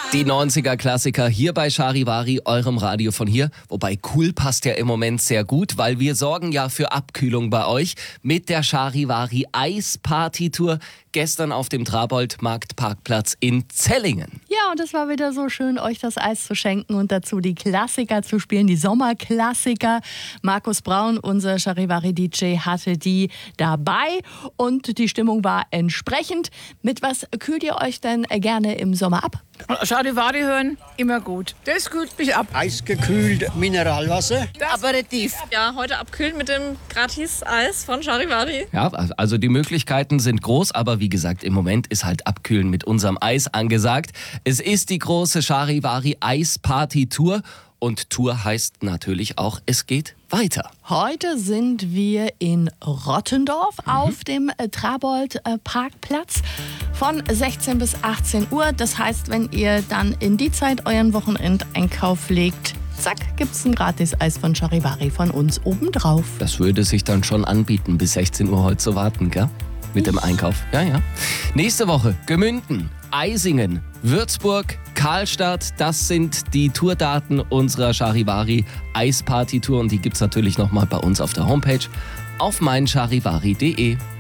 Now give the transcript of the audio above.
Die 90er-Klassiker hier bei Charivari, eurem Radio von hier. Wobei cool passt ja im Moment sehr gut, weil wir sorgen ja für Abkühlung bei euch mit der Charivari Eisparty-Tour gestern auf dem Trabold-Marktparkplatz in Zellingen. Ja, und es war wieder so schön, euch das Eis zu schenken und dazu die Klassiker zu spielen, die Sommerklassiker. Markus Braun, unser Charivari-DJ, hatte die dabei und die Stimmung war entsprechend. Mit was kühlt ihr euch denn gerne im Sommer ab? Charivari hören, immer gut. Das kühlt mich ab. Eisgekühlt Mineralwasser. Aperitif. Ja, heute abkühlen mit dem Gratis-Eis von Charivari. Ja, also die Möglichkeiten sind groß, aber wie gesagt, im Moment ist halt Abkühlen mit unserem Eis angesagt. Es ist die große Charivari Eisparty-Tour. Und Tour heißt natürlich auch, es geht weiter. Heute sind wir in Rottendorf auf dem Trabold-Parkplatz von 16 bis 18 Uhr. Das heißt, wenn ihr dann in die Zeit euren Wochenendeinkauf legt, zack, gibt's ein Gratis-Eis von Charivari von uns obendrauf. Das würde sich dann schon anbieten, bis 16 Uhr heute zu warten, gell? Mit dem Einkauf. Ja. Nächste Woche Gemünden, Eisingen, Würzburg, Karlstadt. Das sind die Tourdaten unserer Charivari Eisparty-Tour. Und die gibt's natürlich nochmal bei uns auf der Homepage auf meincharivari.de.